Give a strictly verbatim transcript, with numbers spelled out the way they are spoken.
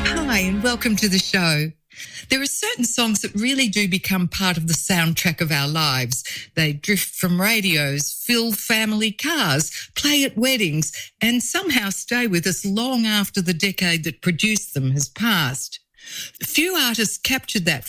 Hi, and welcome to the show. There are certain songs that really do become part of the soundtrack of our lives. They drift from radios, fill family cars, play at weddings, and somehow stay with us long after the decade that produced them has passed. Few artists captured that